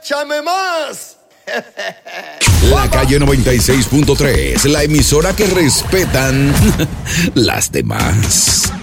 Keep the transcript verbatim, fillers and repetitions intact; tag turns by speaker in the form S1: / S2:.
S1: ¡Échame más!
S2: La Calle noventa y seis punto tres, la emisora que respetan las demás.